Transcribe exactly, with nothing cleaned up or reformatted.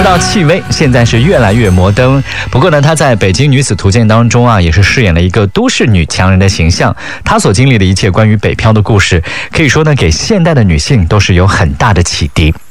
到戚薇，现在是越来越摩登。不过呢，她在《北京女子图鉴》当中啊，也是饰演了一个都市女强人的形象。她所经历的一切关于北漂的故事，可以说呢，给现代的女性都是有很大的启迪。